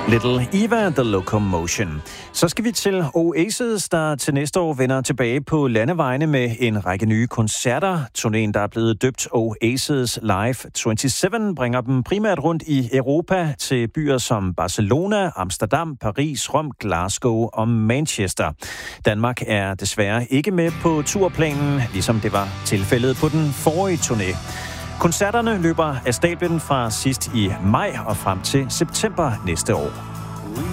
Little Eva, The Locomotion. Så skal vi til Oasis, der til næste år vender tilbage på landevejene med en række nye koncerter. Turnéen, der er blevet døbt Oasis Live 27, bringer dem primært rundt i Europa til byer som Barcelona, Amsterdam, Paris, Rom, Glasgow og Manchester. Danmark er desværre ikke med på turplanen, ligesom det var tilfældet på den forrige turné. Koncerterne løber af stablen fra sidst i maj og frem til september næste år.